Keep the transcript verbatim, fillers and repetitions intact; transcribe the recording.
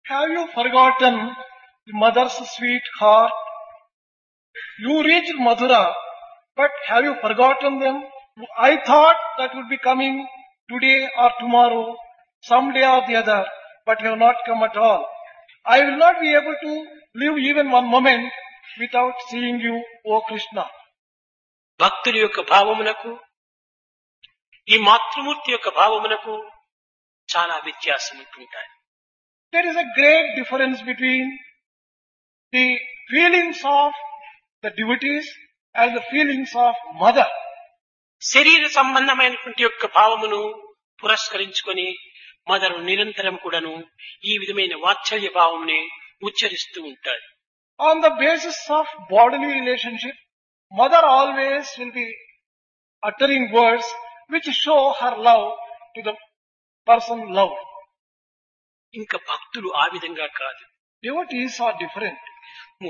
Have you forgotten the mother's sweet heart? You reached Mathura, but have you forgotten them? I thought that would be coming today or tomorrow, someday or the other, but you have not come at all. I will not be able to live even one moment without seeing you, O Krishna. భక్తుల యొక్క భావమునకు ఈ మాతృమూర్తి యొక్క భావమునకు చాలా వ్యత్యాసం ఉంటుంటాయి. There is a great difference between the feelings of the devotees and the feelings of mother. శరీర సంబంధమైనటువంటి యొక్క భావమును పురస్కరించుకొని మదరు నిరంతరం కూడాను ఈ విధమైన వాత్సల్య భావమునే ఉచ్చరిస్తూ ఉంటాడు. On the basis of bodily relationship, mother always will be uttering words which show her love to the person loved. ఇంకా భక్తులు ఆ విధంగా కాదు. Devotees are different.